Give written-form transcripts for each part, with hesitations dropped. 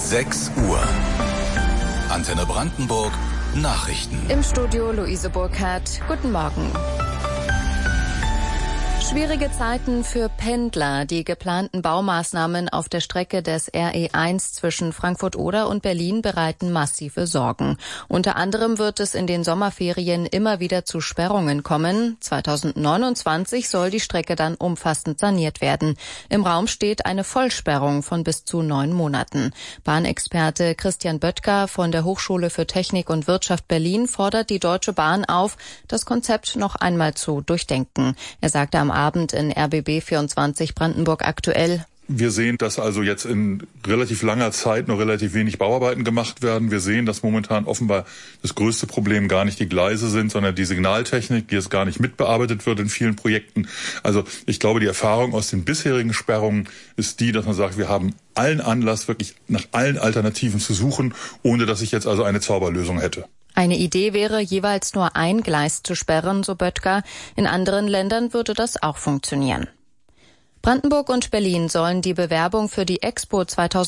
6 Uhr. Antenne Brandenburg, Nachrichten. Im Studio Luise Burkhardt. Guten Morgen. Schwierige Zeiten für Pendler. Die geplanten Baumaßnahmen auf der Strecke des RE1 zwischen Frankfurt-Oder und Berlin bereiten massive Sorgen. Unter anderem wird es in den Sommerferien immer wieder zu Sperrungen kommen. 2029 soll die Strecke dann umfassend saniert werden. Im Raum steht eine Vollsperrung von bis zu 9 Monaten. Bahnexperte Christian Böttger von der Hochschule für Technik und Wirtschaft Berlin fordert die Deutsche Bahn auf, das Konzept noch einmal zu durchdenken. Er sagte am Abend in RBB 24 Brandenburg aktuell: Wir sehen, dass also jetzt in relativ langer Zeit noch relativ wenig Bauarbeiten gemacht werden. Wir sehen, dass momentan offenbar das größte Problem gar nicht die Gleise sind, sondern die Signaltechnik, die jetzt gar nicht mitbearbeitet wird in vielen Projekten. Also ich glaube, die Erfahrung aus den bisherigen Sperrungen ist die, dass man sagt, wir haben allen Anlass, wirklich nach allen Alternativen zu suchen, ohne dass ich jetzt also eine Zauberlösung hätte. Eine Idee wäre, jeweils nur ein Gleis zu sperren, so Böttger. In anderen Ländern würde das auch funktionieren. Brandenburg und Berlin sollen die Bewerbung für die Expo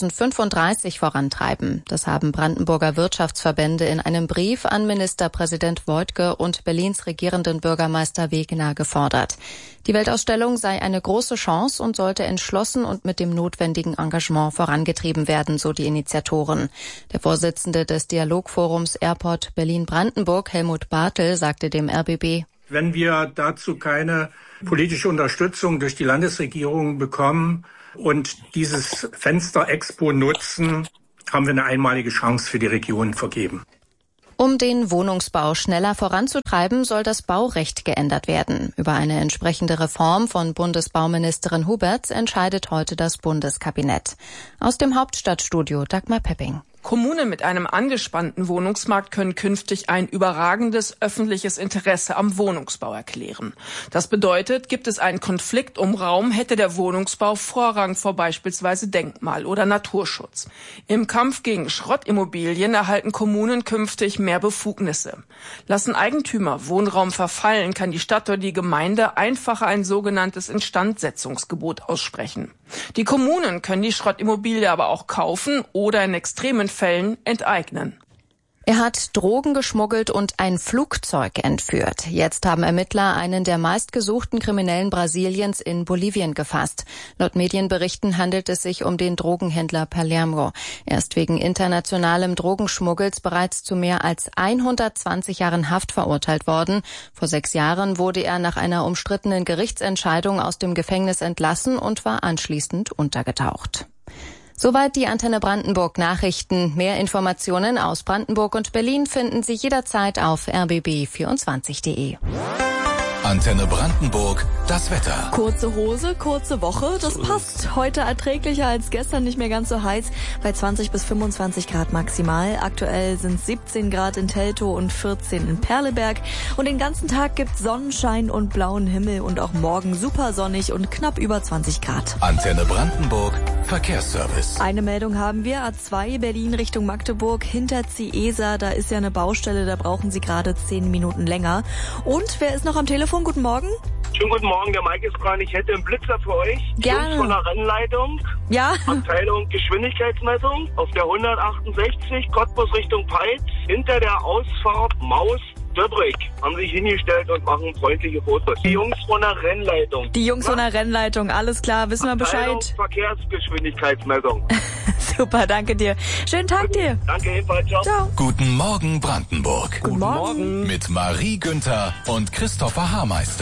2035 vorantreiben. Das haben Brandenburger Wirtschaftsverbände in einem Brief an Ministerpräsident Woidke und Berlins regierenden Bürgermeister Wegener gefordert. Die Weltausstellung sei eine große Chance und sollte entschlossen und mit dem notwendigen Engagement vorangetrieben werden, so die Initiatoren. Der Vorsitzende des Dialogforums Airport Berlin-Brandenburg, Helmut Bartel, sagte dem RBB: Wenn wir dazu keine politische Unterstützung durch die Landesregierung bekommen und dieses Fenster Expo nutzen, haben wir eine einmalige Chance für die Region vergeben. Um den Wohnungsbau schneller voranzutreiben, soll das Baurecht geändert werden. Über eine entsprechende Reform von Bundesbauministerin Huberts entscheidet heute das Bundeskabinett. Aus dem Hauptstadtstudio Dagmar Pepping. Kommunen mit einem angespannten Wohnungsmarkt können künftig ein überragendes öffentliches Interesse am Wohnungsbau erklären. Das bedeutet, gibt es einen Konflikt um Raum, hätte der Wohnungsbau Vorrang vor beispielsweise Denkmal- oder Naturschutz. Im Kampf gegen Schrottimmobilien erhalten Kommunen künftig mehr Befugnisse. Lassen Eigentümer Wohnraum verfallen, kann die Stadt oder die Gemeinde einfacher ein sogenanntes Instandsetzungsgebot aussprechen. Die Kommunen können die Schrottimmobilie aber auch kaufen oder in extremen Fällen enteignen. Er hat Drogen geschmuggelt und ein Flugzeug entführt. Jetzt haben Ermittler einen der meistgesuchten Kriminellen Brasiliens in Bolivien gefasst. Laut Medienberichten handelt es sich um den Drogenhändler Palermo. Er ist wegen internationalem Drogenschmuggels bereits zu mehr als 120 Jahren Haft verurteilt worden. Vor 6 Jahren wurde er nach einer umstrittenen Gerichtsentscheidung aus dem Gefängnis entlassen und war anschließend untergetaucht. Soweit die Antenne Brandenburg Nachrichten. Mehr Informationen aus Brandenburg und Berlin finden Sie jederzeit auf rbb24.de. Antenne Brandenburg, das Wetter. Kurze Hose, kurze Woche, das passt. Heute erträglicher als gestern, nicht mehr ganz so heiß, bei 20 bis 25 Grad maximal. Aktuell sind 17 Grad in Teltow und 14 in Perleberg. Und den ganzen Tag gibt's Sonnenschein und blauen Himmel und auch morgen super sonnig und knapp über 20 Grad. Antenne Brandenburg, Verkehrsservice. Eine Meldung haben wir, A2 Berlin Richtung Magdeburg, hinter Ciesa, da ist ja eine Baustelle, da brauchen Sie gerade 10 Minuten länger. Und wer ist noch am Telefon? Guten Morgen. Schönen guten Morgen, der Mike ist dran. Ich hätte einen Blitzer für euch. Gerne. Von der Rennleitung. Ja. Abteilung Geschwindigkeitsmessung auf der 168, Cottbus Richtung Peitz. Hinter der Ausfahrt Maus-Döbrig haben sich hingestellt und machen freundliche Fotos. Die Jungs von der Rennleitung. Die Jungs von der Rennleitung, alles klar, wissen wir Abteilung Bescheid. Verkehrsgeschwindigkeitsmessung. Super, danke dir. Schönen Tag dir. Danke ebenfalls, ciao. Ciao. Guten Morgen Brandenburg. Guten Morgen. Mit Marie Günther und Christopher Hameister.